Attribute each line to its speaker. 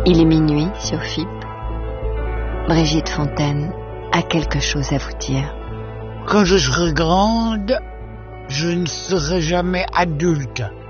Speaker 1: Il est minuit sur FIP. Brigitte Fontaine a quelque chose à vous dire.
Speaker 2: Quand je serai grande, je ne serai jamais adulte.